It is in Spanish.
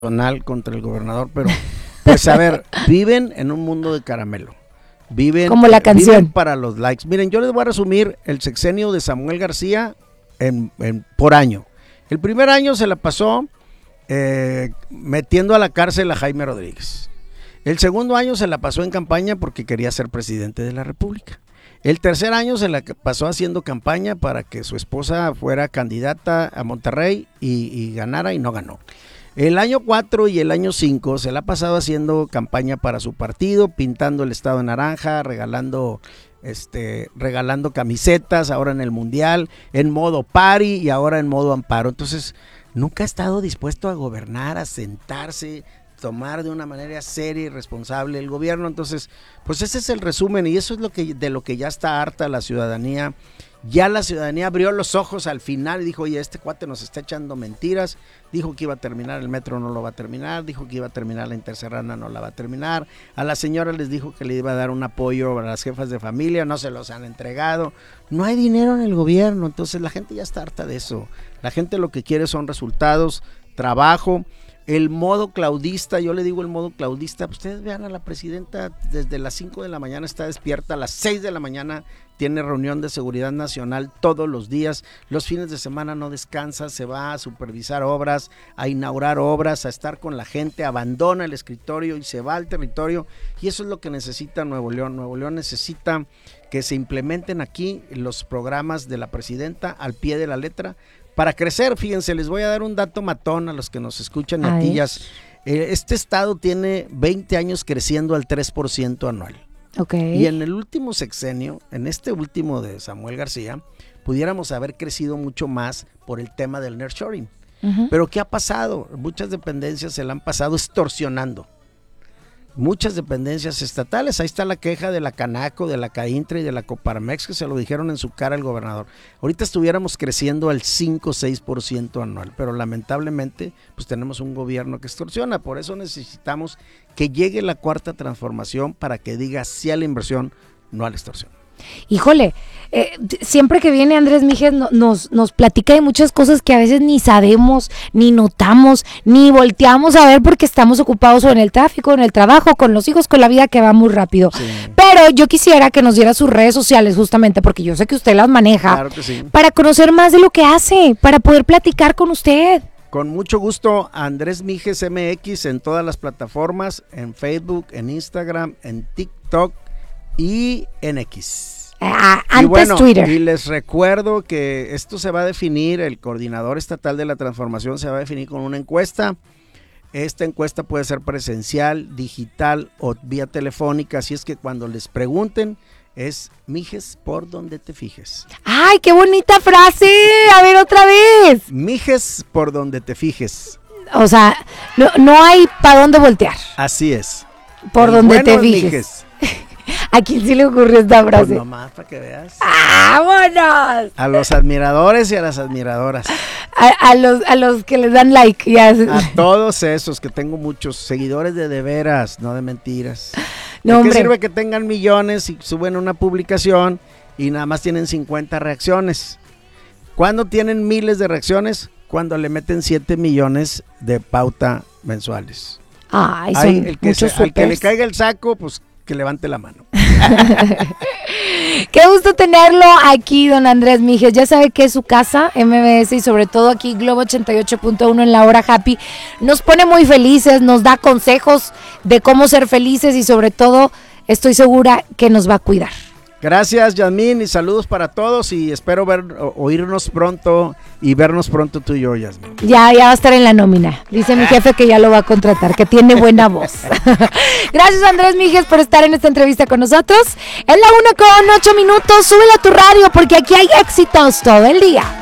contra el gobernador, pero pues a ver, viven en un mundo de caramelo. Viven como la canción. Viven para los likes. Miren, yo les voy a resumir el sexenio de Samuel García por año. El primer año se la pasó metiendo a la cárcel a Jaime Rodríguez. El segundo año se la pasó en campaña porque quería ser presidente de la República. El tercer año se la pasó haciendo campaña para que su esposa fuera candidata a Monterrey y ganara, y no ganó. El año 4 y el año 5 se la ha pasado haciendo campaña para su partido, pintando el estado de naranja, regalando camisetas, ahora en el Mundial, en modo party y ahora en modo amparo. Entonces, nunca ha estado dispuesto a gobernar, a sentarse, tomar de una manera seria y responsable el gobierno. Entonces, pues ese es el resumen, y eso es de lo que ya está harta la ciudadanía. Ya la ciudadanía abrió los ojos al final y dijo, oye, este cuate nos está echando mentiras. Dijo que iba a terminar el metro, no lo va a terminar. Dijo que iba a terminar la Interserrana, no la va a terminar. A la señora les dijo que le iba a dar un apoyo a las jefas de familia, no se los han entregado. No hay dinero en el gobierno, entonces la gente ya está harta de eso. La gente lo que quiere son resultados, trabajo. El modo claudista, yo le digo el modo claudista, ustedes vean a la presidenta desde las 5 de la mañana está despierta, a las 6 de la mañana tiene reunión de seguridad nacional todos los días, los fines de semana no descansa, se va a supervisar obras, a inaugurar obras, a estar con la gente, abandona el escritorio y se va al territorio, y eso es lo que necesita Nuevo León. Nuevo León necesita que se implementen aquí los programas de la presidenta al pie de la letra, para crecer. Fíjense, les voy a dar un dato matón a los que nos escuchan, Atillas. Este estado tiene 20 años creciendo al 3% anual. Okay. Y en el último sexenio, en este último de Samuel García, pudiéramos haber crecido mucho más por el tema del nearshoring. Uh-huh. Pero ¿qué ha pasado? Muchas dependencias se la han pasado extorsionando. Muchas dependencias estatales, ahí está la queja de la Canaco, de la Caintra y de la Coparmex, que se lo dijeron en su cara al gobernador. Ahorita estuviéramos creciendo al 5-6% anual, pero lamentablemente pues tenemos un gobierno que extorsiona. Por eso necesitamos que llegue la cuarta transformación para que diga sí a la inversión, no a la extorsión. Híjole, siempre que viene Andrés Míguez nos platica de muchas cosas que a veces ni sabemos, ni notamos, ni volteamos a ver porque estamos ocupados o en el tráfico, en el trabajo, con los hijos, con la vida que va muy rápido. Sí. Pero yo quisiera que nos diera sus redes sociales justamente porque yo sé que usted las maneja. Claro que sí. Para conocer más de lo que hace, para poder platicar con usted. Con mucho gusto, Andrés Míguez MX en todas las plataformas, en Facebook, en Instagram, en TikTok y en X. Antes y bueno, Twitter. Y les recuerdo que esto se va a definir, el coordinador estatal de la transformación se va a definir con una encuesta. Esta encuesta puede ser presencial, digital o vía telefónica, así es que cuando les pregunten es Míguez por donde te fijes. ¡Ay, qué bonita frase! A ver, otra vez. Míguez por donde te fijes. O sea, no hay para dónde voltear. Así es. Por donde te fijes. ¿A quién sí le ocurrió esta frase? Pues nomás para que veas. ¡Vámonos! A los admiradores y a las admiradoras. A los que les dan like. Ya. A todos esos, que tengo muchos seguidores de veras, no de mentiras. No, ¿De qué sirve que tengan millones y suben una publicación y nada más tienen 50 reacciones? ¿Cuándo tienen miles de reacciones? Cuando le meten 7 millones de pauta mensuales. Ay, son al que le caiga el saco, pues que levante la mano. Qué gusto tenerlo aquí, don Andrés Míguez. Ya sabe que es su casa, MBS, y sobre todo aquí Globo 88.1 en la hora happy. Nos pone muy felices, nos da consejos de cómo ser felices y sobre todo estoy segura que nos va a cuidar. Gracias, Yasmín, y saludos para todos y espero oírnos pronto y vernos pronto tú y yo, Yasmín. Ya va a estar en la nómina. Dice mi jefe que ya lo va a contratar, que tiene buena voz. Gracias, Andrés Míguez, por estar en esta entrevista con nosotros. Es la 1:08. Súbele a tu radio porque aquí hay éxitos todo el día.